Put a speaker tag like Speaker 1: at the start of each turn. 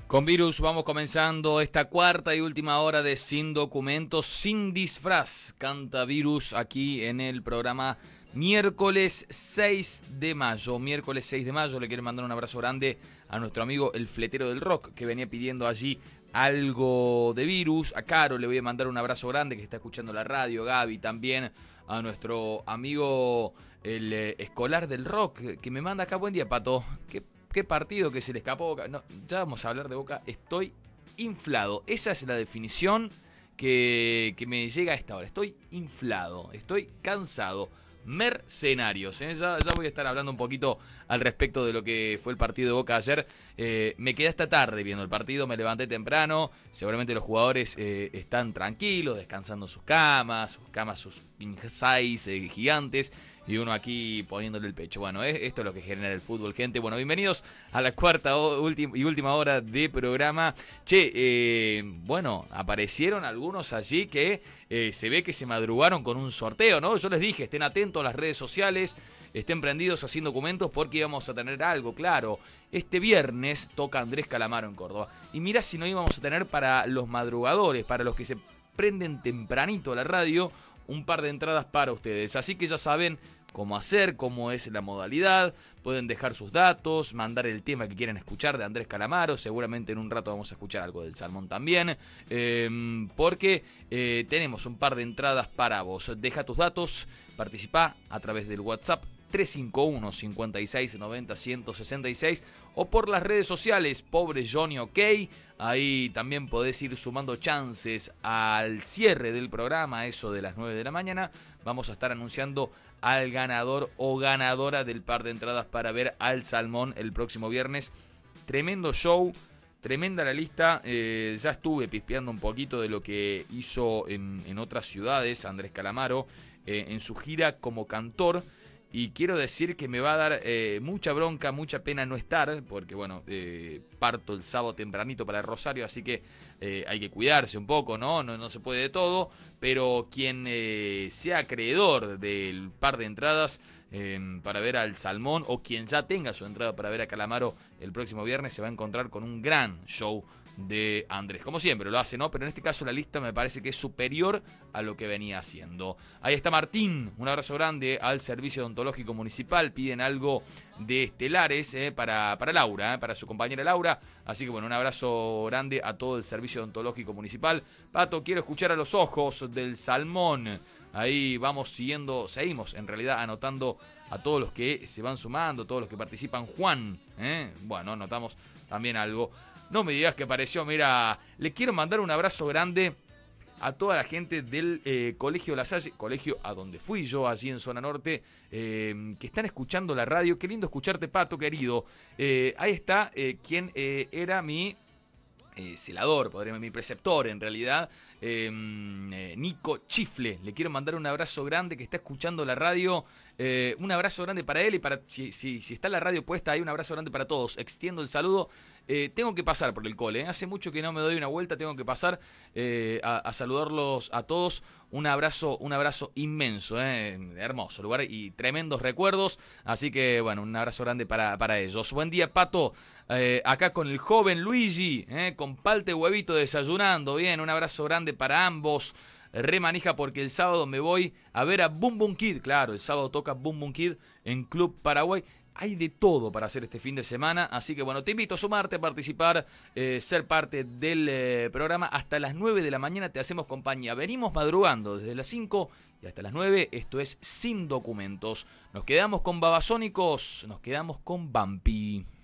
Speaker 1: Con Virus vamos comenzando esta cuarta y última hora de Sin Documentos, Sin Disfraz. Canta Virus aquí en el programa miércoles 6 de mayo. Miércoles 6 de mayo le quiero mandar un abrazo grande a nuestro amigo el Fletero del Rock, que venía pidiendo allí algo de Virus. A Caro le voy a mandar un abrazo grande, que está escuchando la radio. Gaby también. A nuestro amigo el Escolar del Rock, que me manda acá. Buen día, Pato. ¿Qué partido que se le escapó Boca? No, ya vamos a hablar de Boca. Estoy inflado. Esa es la definición que me llega a esta hora. Estoy inflado. Estoy cansado. Mercenarios. Ya voy a estar hablando un poquito al respecto de lo que fue el partido de Boca ayer. Me quedé hasta tarde viendo el partido. Me levanté temprano. Seguramente los jugadores están tranquilos, descansando en sus camas, sus king size gigantes. Y uno aquí poniéndole el pecho. Bueno, esto es lo que genera el fútbol, gente. Bueno, bienvenidos a la cuarta y última hora de programa. Bueno, aparecieron algunos allí que se ve que se madrugaron con un sorteo, ¿no? Yo les dije, estén atentos a las redes sociales, estén prendidos haciendo documentos porque íbamos a tener algo, claro. Este viernes toca Andrés Calamaro en Córdoba. Y mirá si no íbamos a tener para los madrugadores, para los que se prenden tempranito a la radio, un par de entradas para ustedes. Así que ya saben cómo hacer, cómo es la modalidad. Pueden dejar sus datos, mandar el tema que quieren escuchar de Andrés Calamaro. Seguramente en un rato vamos a escuchar algo del Salmón también, porque tenemos un par de entradas para vos. Deja tus datos, participá a través del WhatsApp 351 56 90 166 o por las redes sociales Pobre Johnny OK. Ahí también podés ir sumando chances al cierre del programa, eso de las 9 de la mañana. Vamos a estar anunciando al ganador o ganadora del par de entradas para ver al Salmón el próximo viernes. Tremendo show, tremenda la lista. Ya estuve pispeando un poquito de lo que hizo en otras ciudades Andrés Calamaro en su gira como cantor. Y quiero decir que me va a dar mucha bronca, mucha pena no estar, porque bueno, parto el sábado tempranito para el Rosario, así que hay que cuidarse un poco, ¿no? No se puede de todo, pero quien sea acreedor del par de entradas para ver al Salmón, o quien ya tenga su entrada para ver a Calamaro el próximo viernes, se va a encontrar con un gran show de Andrés. Como siempre lo hace, ¿no? Pero en este caso la lista me parece que es superior a lo que venía haciendo. Ahí está Martín, un abrazo grande al Servicio Odontológico Municipal. Piden algo de Estelares para Laura, para su compañera Laura. Así que bueno, un abrazo grande a todo el Servicio Odontológico Municipal. Pato, quiero escuchar a los ojos del Salmón. Ahí seguimos en realidad anotando a todos los que se van sumando, todos los que participan. Juan, bueno, anotamos también algo. No me digas que apareció, mira, le quiero mandar un abrazo grande a toda la gente del Colegio La Salle, colegio a donde fui yo, allí en Zona Norte, que están escuchando la radio. Qué lindo escucharte, Pato, querido. Ahí está quien era mi celador, mi preceptor en realidad, Nico Chifle. Le quiero mandar un abrazo grande, que está escuchando la radio. Un abrazo grande para él y para si está la radio puesta ahí, un abrazo grande para todos. Extiendo el saludo. Tengo que pasar por el cole, hace mucho que no me doy una vuelta, tengo que pasar a saludarlos a todos. Un abrazo inmenso, hermoso lugar y tremendos recuerdos. Así que bueno, un abrazo grande para ellos. Buen día, Pato. Acá con el joven Luigi, con palta y huevito desayunando. Bien, un abrazo grande para ambos. Remanija porque el sábado me voy a ver a Boom Boom Kid. Claro, el sábado toca Boom Boom Kid en Club Paraguay. Hay de todo para hacer este fin de semana, así que bueno, te invito a sumarte, a participar, ser parte del programa. Hasta las 9 de la mañana te hacemos compañía. Venimos madrugando desde las 5 y hasta las 9. Esto es Sin Documentos. Nos quedamos con Babasónicos, nos quedamos con Vampi.